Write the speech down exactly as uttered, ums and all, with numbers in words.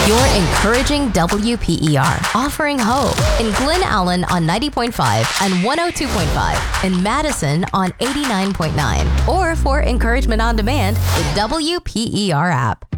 You're encouraging W P E R, offering hope in Glen Allen on ninety point five and one oh two point five, in Madison on eighty-nine point nine, or for encouragement on demand, the W P E R app.